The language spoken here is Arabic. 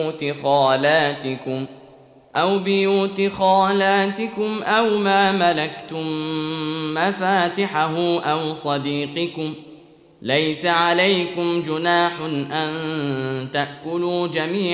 بيوت خالاتكم أو ما ملكتم مفاتحه أو صديقكم، ليس عليكم جناح أن تأكلوا جميعا